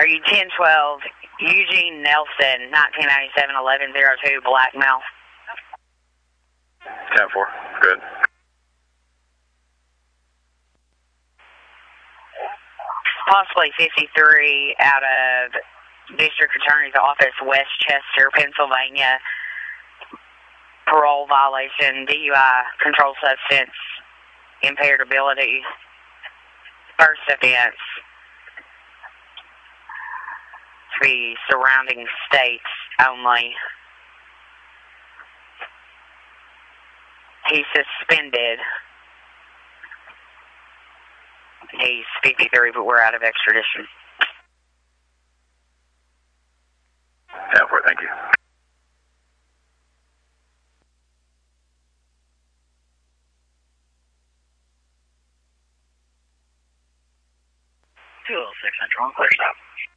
Are you 1012 Eugene Nelson, 1997 1102 Blackmail? 10-4, good. Possibly 53 out of District Attorney's Office, Westchester, Pennsylvania. Parole violation, DUI, controlled substance, impaired ability, first offense. To be surrounding states only. He's suspended. He's 53, but we're out of extradition. 10-4, thank you. Two 206 Central, clear stop.